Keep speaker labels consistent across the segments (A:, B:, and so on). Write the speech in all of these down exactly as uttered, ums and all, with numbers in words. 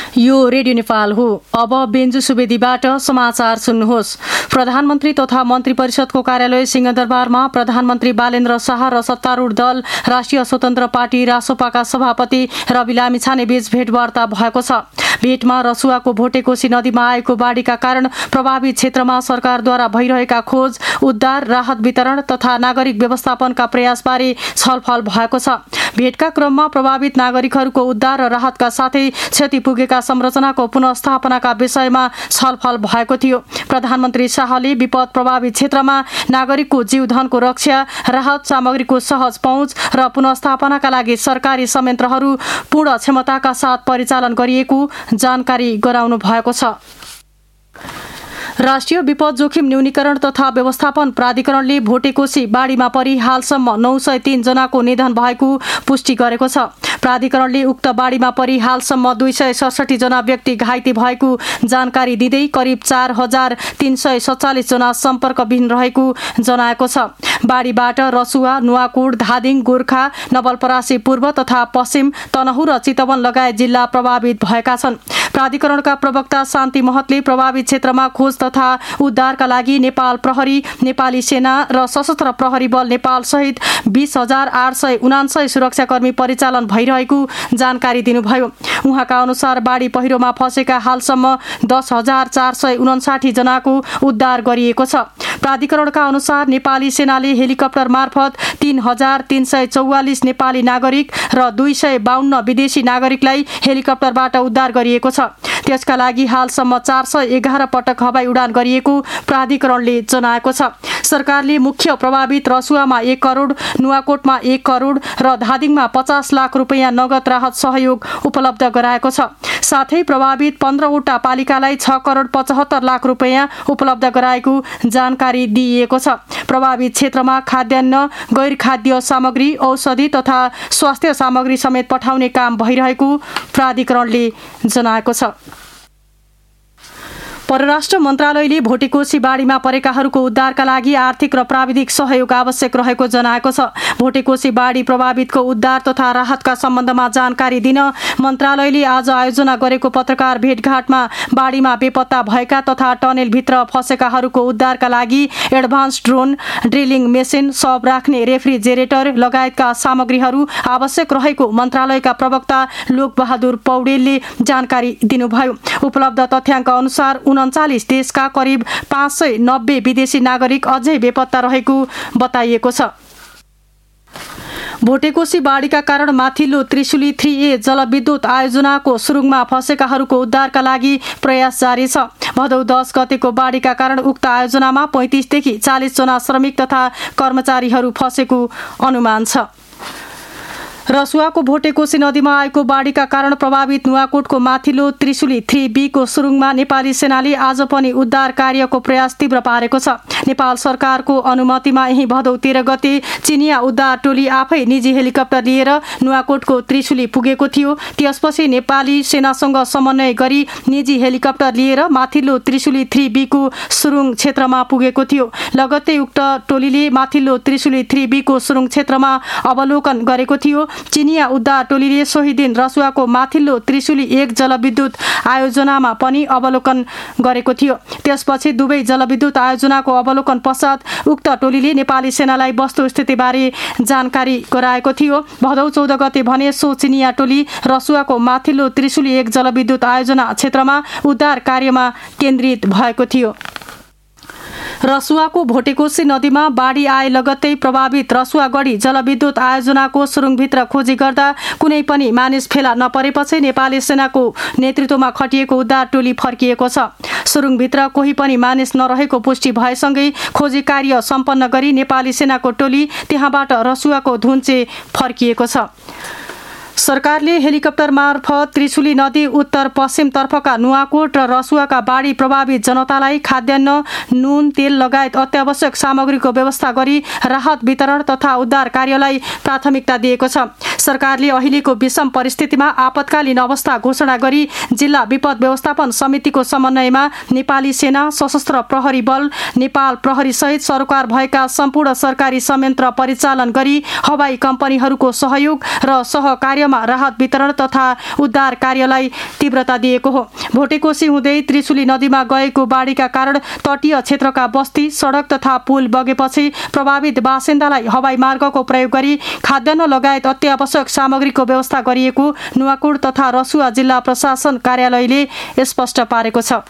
A: यो रेडियो नेपाल हो। अब बेन्जु सुवेदीबाट समाचार सुन्नुहोस्। प्रधानमन्त्री तथा मन्त्री परिषदको कार्यालय सिंहदरबारमा प्रधानमन्त्री बालेन्द्र शाह र सत्तारूढ दल राष्ट्रिय स्वतन्त्र पार्टी रासोपाका सभापति रवि लामिछाने बीच भेटवार्ता भएको छ। भेटमा रसुवाको भोटेकोशी नदीमा आएको बाढीका कारण प्रभावित क्षेत्रमा सरकारद्वारा भइरहेका खोज, उद्धार, राहत वितरण तथा नागरिक व्यवस्थापनका प्रयासबारे छलफल भएको छ। भेटका क्रममा प्रभावित नागरिकहरूको उद्धार र राहतका साथै क्षति पुगेका संरचनाको पुनर्स्थापनाका विषयमा छलफल भएको थियो। प्रधानमन्त्री शाहले विपद प्रभावित क्षेत्रमा नागरिकको जीवधनको रक्षा, राहत सामग्रीको सहज पहुँच र पुनर्स्थापनाका लागि सरकारी संयन्त्रहरू पूर्ण क्षमताका साथ परिचालन गरिएको जानकारी गराउनु भएको छ। राष्ट्रिय विपद जोखिम न्यूनीकरण तथा व्यवस्थापन प्राधिकरणले भोटेकोशी बाढीमा परि हालसम्म नौ सय तीन जनाको निधन भएको पुष्टि गरेको छ। प्राधिकरणले उक्त बाढीमा परि हालसम्म दुई सय सडसठी जना व्यक्ति घाइते भएको जानकारी दिँदै करिब चार हजार तीन सय सत्तालिस जना सम्पर्कविहीन रहेको जनाएको छ। बाढीबाट रसुवा, नुवाकोट, धादिङ, गोर्खा, नवलपरासी पूर्व तथा पश्चिम, तनहुँ र चितवन लगायत जिल्ला प्रभावित भएका छन्। प्राधिकरणका प्रवक्ता शान्ति महतले प्रभावित क्षेत्रमा खोज तथा उद्धारका लागि नेपाल प्रहरी, नेपाली सेना र सशस्त्र प्रहरी बल नेपाल सहित बीस हजार आठ सय उनान्सय सुरक्षाकर्मी परिचालन भइरहेको जानकारी दिनुभयो। उहाँका अनुसार बाढी पहिरोमा फँसेका हालसम्म दस हजार चार सय उनासाठी जनाको उद्धार गरिएको छ। प्राधिकरणका अनुसार नेपाली सेनाले हेलिकप्टर मार्फत तीन हजार तीन सय चौवालिस नेपाली नागरिक र दुई सय बाहन्न विदेशी नागरिकलाई हेलिकप्टरबाट उद्धार गरिएको छ। त्यसका लागि हालसम्म चार सय एघार पटक हवाई उडान गरिएको प्राधिकरणले जनाएको छ। सरकारले मुख्य प्रभावित रसुवामा एक करोड, नुवाकोटमा एक करोड र धादिङमा पचास लाख रुपियाँ नगद राहत सहयोग उपलब्ध गराएको छ। साथै प्रभावित पन्ध्रवटा पालिकालाई छ करोड पचहत्तर लाख रुपियाँ उपलब्ध गराएको जानकारी दिइएको छ। प्रभावित क्षेत्रमा खाद्यान्न, गैर खाद्य सामग्री, औषधि तथा स्वास्थ्य सामग्री समेत पठाउने काम भइरहेको प्राधिकरणले जनाएको छ। परराष्ट्र मन्त्रालयले भोटेकोशी बाढीमा परेकाहरूको उद्धारका लागि आर्थिक र प्राविधिक सहयोग आवश्यक रहेको जनाएको छ। भोटेकोशी बाढी प्रभावितको उद्धार तथा राहतका सम्बन्धमा जानकारी दिन मन्त्रालयले आज आयोजना गरेको पत्रकार भेटघाटमा बाढीमा बेपत्ता भएका तथा टनेलभित्र फँसेकाहरूको उद्धारका लागि एडभान्स ड्रोन, ड्रिलिङ मेसिन, शव राख्ने रेफ्रिजेरेटर लगायतका सामग्रीहरू आवश्यक रहेको मन्त्रालयका प्रवक्ता लोकबहादुर पौडेलले जानकारी दिनुभयो। उपलब्ध तथ्याङ्क अनुसार उन्चालिस देशका करिब पाँच सय नब्बे विदेशी नागरिक अझै बेपत्ता रहेको बताइएको छ। भोटेकोशी बाढीका कारण माथिल्लो त्रिशुली थ्री ए जलविद्युत आयोजनाको सुरुङमा फँसेकाहरूको उद्धारका लागि प्रयास जारी छ। भदौ दस गतेको बाढीका कारण उक्त आयोजनामा पैँतिसदेखि चालिस जना श्रमिक तथा कर्मचारीहरू फँसेको अनुमान छ। रसुवाको भोटेकोशी नदीमा आएको बाढीका कारण प्रभावित नुवाकोटको माथिल्लो त्रिशुली थ्री बी को सुरुङमा नेपाली सेनाले आज पनि उद्धार कार्यको प्रयास तीव्र पारेको छ। नेपाल सरकारको अनुमतिमा यही भदौ तेह्र गते चिनिया उद्धार टोली आफै निजी हेलिकप्टर लिएर नुवाकोटको त्रिशुली पुगेको थियो। त्यसपछि नेपाली सेनासँग समन्वय गरी निजी हेलिकप्टर लिएर माथिल्लो त्रिशुली थ्री बी को सुरुङ क्षेत्रमा पुगेको थियो। लगत्तै उक्त टोलीले माथिल्लो त्रिशुली थ्री बी को सुरुङ क्षेत्रमा अवलोकन गरेको थियो। चिनिया उद्धार टोलीले सोही दिन रसुवाको माथिल्लो त्रिशुली एक जलविद्युत आयोजनामा पनि अवलोकन गरेको थियो। त्यसपछि दुवै जलविद्युत आयोजनाको अवलोकन पश्चात उक्त टोलीले नेपाली सेनालाई वस्तुस्थितिबारे जानकारी गराएको थियो। भदौ चौध गते भने सो चिनिया टोली रसुवाको माथिल्लो त्रिशुली एक जलविद्युत आयोजना क्षेत्रमा उद्धार कार्यमा केन्द्रित भएको थियो। रसुवाको भोटेकोशी नदीमा बाढी आए लगत्तै प्रभावित रसुवागढी जलविद्युत आयोजनाको सुरुङभित्र खोजी गर्दा कुनै पनि मानिस फेला नपरेपछि नेपाली सेनाको नेतृत्वमा खटिएको उद्धार टोली फर्किएको छ। सुरुङभित्र कोही पनि मानिस नरहेको पुष्टि भएसँगै खोजी कार्य सम्पन्न गरी नेपाली सेनाको टोली त्यहाँबाट रसुवाको धुन्चे फर्किएको छ। सरकारले हेलिकप्टर मार्फत त्रिशुली नदी उत्तर पश्चिमतर्फका नुवाकोट र रसुवाका बाढी प्रभावित जनतालाई खाद्यान्न, नुन, तेल लगायत अत्यावश्यक सामग्रीको व्यवस्था गरी राहत वितरण तथा उद्धार कार्यलाई प्राथमिकता दिएको छ। सरकारले अहिलेको विषम परिस्थितिमा आपतकालीन अवस्था घोषणा गरी जिल्ला विपद व्यवस्थापन समितिको समन्वयमा नेपाली सेना, सशस्त्र प्रहरी बल, नेपाल प्रहरी सहित सरकार भएका सम्पूर्ण सरकारी संयन्त्र परिचालन गरी हवाई कम्पनीहरूको सहयोग र सहकार्य क्षेत्रमा राहत वितरण तथा उद्धार कार्यलाई तीव्रता दिएको हो। भोटेकोशी हुँदै त्रिशुली नदीमा गएको बाढीका कारण तटीय क्षेत्रका बस्ती, सडक तथा पुल बगेपछि प्रभावित बासिन्दालाई हवाई मार्गको प्रयोग गरी खाद्यान्न लगायत अत्यावश्यक सामग्रीको व्यवस्था गरिएको नुवाकोट तथा रसुवा जिल्ला प्रशासन कार्यालयले स्पष्ट पारेको छ।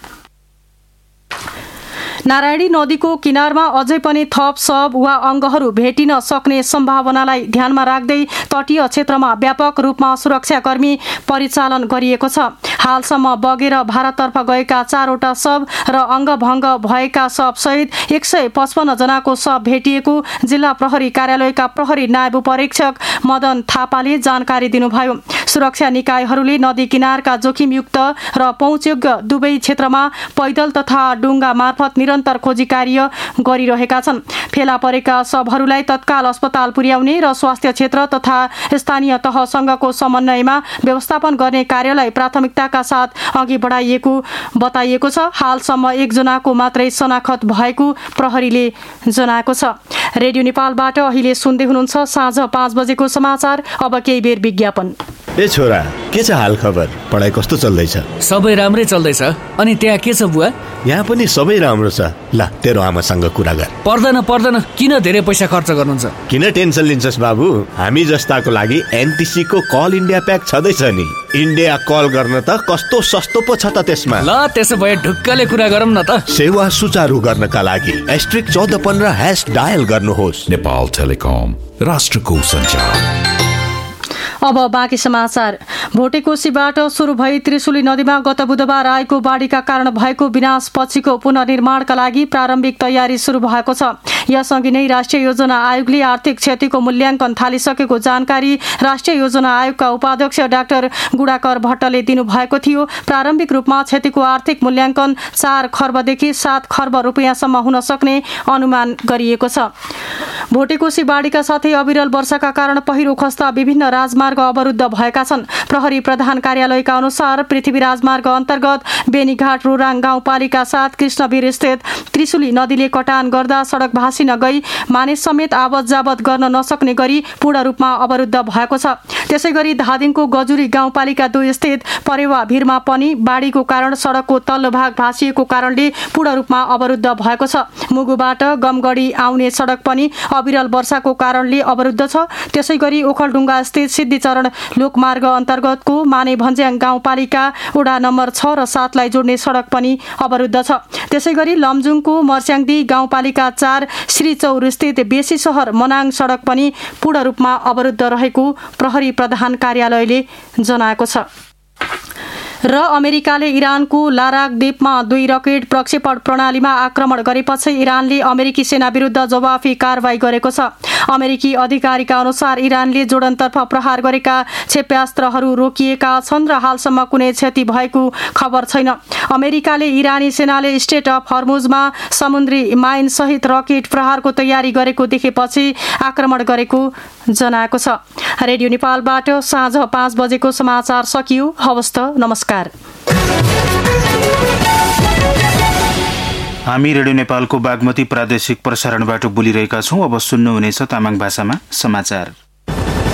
A: नारायणी नदीको किनारमा अझै पनि थप शव वा अङ्गहरू भेटिन सक्ने सम्भावनालाई ध्यानमा राख्दै तटीय क्षेत्रमा व्यापक रूपमा सुरक्षाकर्मी परिचालन गरिएको छ। हालसम्म बगेर भारततर्फ गएका चारवटा शव र अङ्गभङ्ग भएका शवसहित एक सय पचपन्न जनाको शव भेटिएको जिल्ला प्रहरी कार्यालयका प्रहरी नायब परीक्षक मदन थापाले जानकारी दिनुभयो। सुरक्षा निकायहरूले नदी किनारका जोखिमयुक्त र पहुँचयोग्य दुवै क्षेत्रमा पैदल तथा डुङ्गा मार्फत निरन्तर खोजी कार्य गरिरहेका छन्। फेला परेका शवहरूलाई तत्काल अस्पताल पुर्याउने र स्वास्थ्य क्षेत्र तथा स्थानीय तहसँगको समन्वयमा व्यवस्थापन गर्ने कार्यलाई प्राथमिकताका साथ अघि बढाइएको बताइएको छ। हालसम्म एकजनाको मात्रै शनाखत भएको प्रहरीले जनाएको छ। रेडियो नेपालबाट अहिले सुन्दै हुनुहुन्छ साँझ पाँच बजेको समाचार। अब केही बेर विज्ञापन।
B: ए छोरा, के छ हाल खबर? पढाइ कस्तो चल्दैछ?
C: सबै राम्रै चल्दैछ। अनि त्यहाँ के छ बुवा?
B: यहाँ पनि सबै राम्रो छ। ल तेरो आमासँग कुरा गर।
C: पर्दैन पर्दैन, किन धेरै पैसा खर्च गर्नुहुन्छ?
B: किन टेन्सन लिन्छस् बाबु? हामी जस्ताको लागि एनटिसी को कल इन्डिया प्याक छँदैछ नि। इन्डिया कल गर्न त कस्तो सस्तो पो छ त त्यसमा।
C: ल त्यसो भए ढुक्कले कुरा गरौँ न त।
B: सेवा सुचारू गर्नका लागि एस्ट्रिक चौध पन्ध्र ह्यास डायल गर्नुहोस्।
D: नेपाल टेलिकम, राष्ट्रको सञ्चार।
A: अब बाँकी समाचार। भोटेकोशीबाट सुरु भई त्रिशुली नदीमा गत बुधबार आएको बाढीका कारण भएको विनाशपछिको पुनर्निर्माणका लागि प्रारम्भिक तयारी सुरु भएको छ। यसअघि नै राष्ट्रिय योजना आयोगले आर्थिक क्षतिको मूल्याङ्कन थालिसकेको जानकारी राष्ट्रिय योजना आयोगका उपाध्यक्ष डाक्टर गुडाकर भट्टले दिनुभएको थियो। प्रारम्भिक रूपमा क्षतिको आर्थिक मूल्याङ्कन चार खर्बदेखि सात खर्ब रुपियाँसम्म हुन सक्ने अनुमान गरिएको छ। भोटेकोशी बाढीका साथै अविरल वर्षाका कारण पहिरो खस्दा विभिन्न राजमार्ग अवरुद्ध भएका छन्। प्रहरी प्रधान कार्यालयका अनुसार पृथ्वी राजमार्ग अन्तर्गत बेनीघाट रोराङ गाउँपालिका साथ कृष्णवीर स्थित त्रिशुली नदीले कटान गर्दा सडक भासिन गई मानिस समेत आवत जावत गर्न नसक्ने गरी पूर्ण रूपमा अवरुद्ध भएको छ। त्यसै गरी धादिङको गजुरी गाउँपालिका दुई स्थित परेवा भिरमा पनि बाढीको कारण सडकको तल्लो भाग भासिएको कारणले पूर्ण रूपमा अवरुद्ध भएको छ। मुगुबाट गमगढी आउने सडक पनि अविरल वर्षाको कारणले अवरुद्ध छ। त्यसै गरी ओखलढुङ्गा स्थित सिद्धिचरण लोकमार्ग अन्तर्गतको माने भन्ज्याङ गाउँपालिका वडा नम्बर छ र सातलाई जोड्ने सडक पनि अवरुद्ध छ। त्यसै गरी लमजुङको मर्स्याङदी गाउँपालिका चार श्रीचौर स्थित बेसी सहर मनाङ सडक पनि पूर्ण रूपमा अवरुद्ध रहेको प्रहरी प्रधान कार्यालयले जनाएको छ। र अमेरिकाले इरानको लाराक द्वीपमा दुई रकेट प्रक्षेपण प्रणालीमा आक्रमण गरेपछि इरानले अमेरिकी सेना विरुद्ध जवाफी कारवाही गरेको छ। अमेरिकी अधिकारीका अनुसार इरानले जोर्डनतर्फ प्रहार गरेका क्षेप्यास्त्रहरू रोकिएका छन् र हालसम्म कुनै क्षति भएको खबर छैन। अमेरिकाले इरानी सेनाले स्टेट अफ हर्मुजमा समुद्री माइन सहित रकेट प्रहारको तयारी गरेको देखेपछि आक्रमण गरेको जनाएको छ। रेडियो नेपालबाट साँझ पाँच बजेको समाचार सकियो। हवस् त, नमस्कार।
E: हामी रेडियो नेपालको बागमती प्रादेशिक प्रसारणबाट बोलिरहेका छौं। अब सुन्नुहुनेछ तामाङ भाषामा समाचार।